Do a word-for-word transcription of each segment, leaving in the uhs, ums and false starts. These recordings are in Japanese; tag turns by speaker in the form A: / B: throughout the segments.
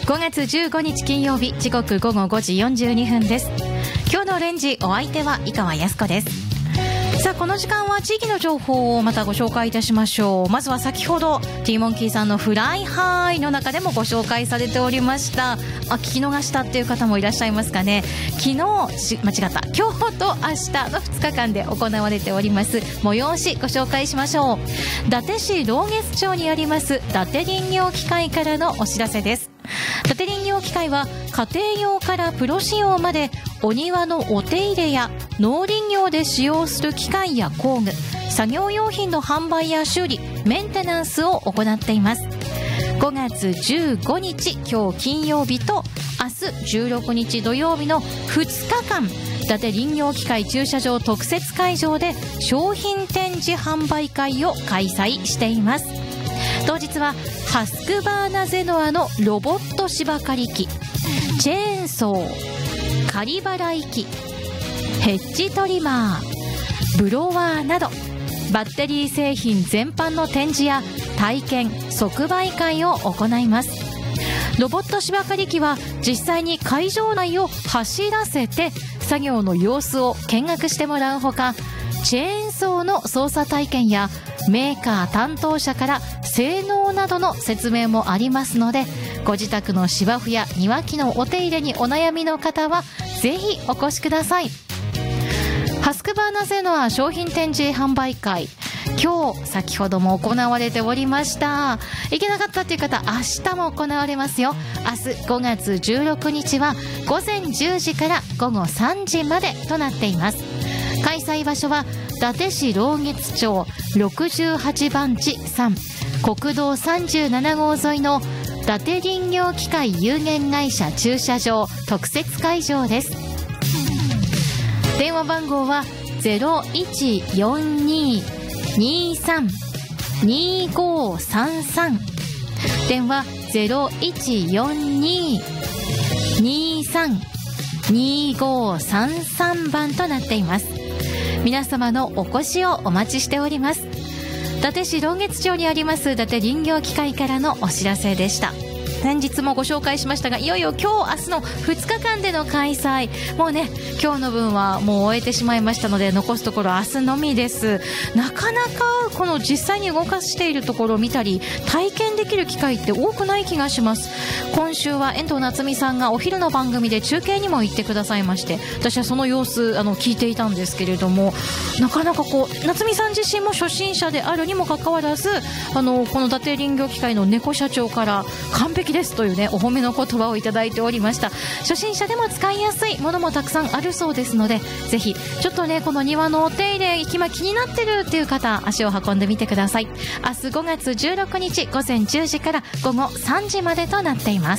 A: ごがつじゅうごにち金曜日、時刻ごごごじよんじゅうにふんです。今日のオレンジ、お相手は井川靖子です。さあ、この時間は地域の情報をまたご紹介いたしましょう。まずは先ほど T モンキーさんのフライハイの中でもご紹介されておりました。あ、聞き逃したっていう方もいらっしゃいますかね。昨日し間違った今日と明日のふつかかんで行われております催し、ご紹介しましょう。伊達市老月町にあります伊達林業機械からのお知らせです。伊達林業機械は家庭用からプロ仕様までお庭のお手入れや農林業で使用する機械や工具、作業用品の販売や修理、メンテナンスを行っています。ごがつじゅうごにち、今日金曜日と明日じゅうろくにち土曜日のふつかかん、伊達林業機械駐車場特設会場で商品展示販売会を開催しています。当日はハスクバーナゼノアのロボット芝刈り機、チェーンソー、刈り払い機、ヘッジトリマー、ブロワーなどバッテリー製品全般の展示や体験即売会を行います。ロボット芝刈り機は実際に会場内を走らせて作業の様子を見学してもらうほか、チェーンソーの操作体験やメーカー担当者から性能などの説明もありますので、ご自宅の芝生や庭木のお手入れにお悩みの方はぜひお越しください。ハスクバーナゼノア商品展示販売会、今日先ほども行われておりました。行けなかったという方、明日も行われますよ。明日ごがつじゅうろくにちはごぜんじゅうじからごごさんじまでとなっています。開催場所は伊達市老月町ろくじゅうはちばんちさん、国道さんじゅうななごう沿いの伊達林業機械有限会社駐車場特設会場です。電話番号は ゼロいちよんにーにーさんにーごーさんさん、電話 ゼロいちよんにーにーさんにーごーさんさん 番となっています。皆様のお越しをお待ちしております。伊達市老月町にあります伊達林業機械からのお知らせでした。先日もご紹介しましたが、いよいよ今日明日のふつかかんでの開催、もうね今日の分はもう終えてしまいましたので、残すところ明日のみです。なかなかこの実際に動かしているところを見たり体験できる機会って多くない気がします。今週は遠藤夏美さんがお昼の番組で中継にも行ってくださいまして、私はその様子あの聞いていたんですけれども、なかなかこう夏美さん自身も初心者であるにもかかわらず、あのこの伊達林業機械の猫社長から完璧ですというねお褒めの言葉をいただいておりました。初心者でも使いやすいものもたくさんあるそうですので、ぜひちょっとねこの庭のお手入れ気になってるっていう方、足を運んでみてください。明日ごがつじゅうろくにちごぜんじゅうじからごごさんじまでとなっています。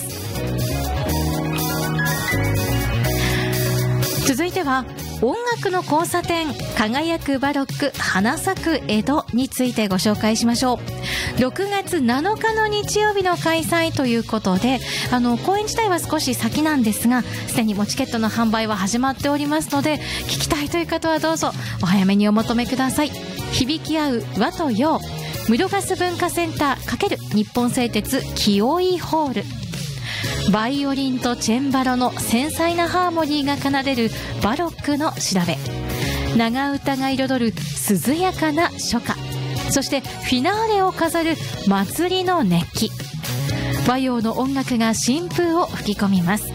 A: 続いては音楽の交差点、輝くバロック花咲く江戸についてご紹介しましょう。ろくがつなのかの日曜日の開催ということで、あの公演自体は少し先なんですが、すでにもうチケットの販売は始まっておりますので、聞きたいという方はどうぞお早めにお求めください。響き合う和と洋、室ガス文化センター×日本製鉄清井ホール、バイオリンとチェンバロの繊細なハーモニーが奏でるバロックの調べ、長唄が彩る涼やかな初夏、そしてフィナーレを飾る祭りの熱気、和洋の音楽が新風を吹き込みます。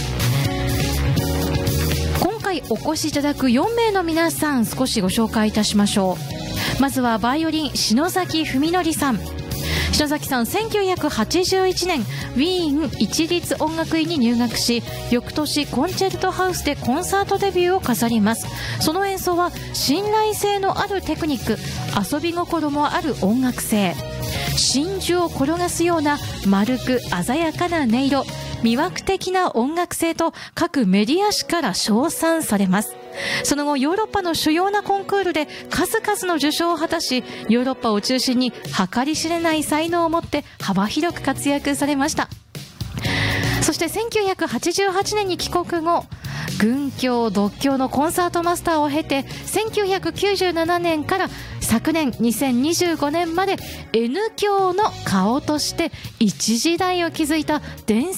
A: 今回お越しいただくよんめいの皆さん、少しご紹介いたしましょう。まずはバイオリン篠崎文則さん。篠崎さん、せんきゅうひゃくはちじゅういちねんウィーン一律音楽院に入学し、翌年コンチェルトハウスでコンサートデビューを飾ります。その演奏は信頼性のあるテクニック、遊び心もある音楽性、真珠を転がすような丸く鮮やかな音色、魅惑的な音楽性と各メディア誌から称賛されます。その後ヨーロッパの主要なコンクールで数々の受賞を果たし、ヨーロッパを中心に計り知れない才能を持って幅広く活躍されました。そしてせんきゅうひゃくはちじゅうはちねんに帰国後、群響独響のコンサートマスターを経て、せんきゅうひゃくきゅうじゅうななねんから昨年にせんにじゅうごねんまで N 響の顔として一時代を築いた伝